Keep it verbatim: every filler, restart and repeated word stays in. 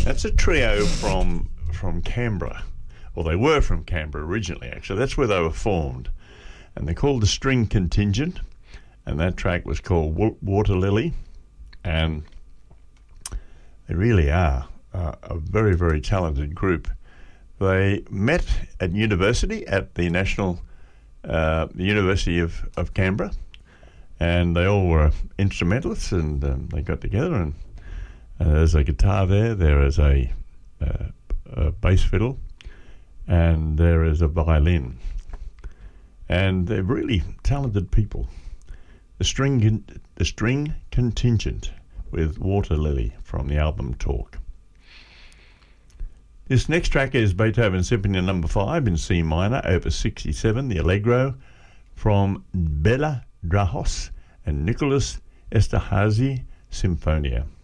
That's a trio from from Canberra. Well, they were from Canberra originally, actually. That's where they were formed. And they're called the String Contingent. And that track was called Wa- Water Lily. And they really are uh, a very, very talented group. They met at university, at the National, uh, the University of, of Canberra. And they all were instrumentalists, and um, they got together, and uh, there's a guitar there, there is a, uh, a bass fiddle, and there is a violin. And they're really talented people. The string, the string Contingent with Water Lily from the album Talk. This next track is Beethoven Symphony Number Five in C minor, Opus sixty-seven, the Allegro, from Bela Drahos and Nicholas Esterhazy Symphonia.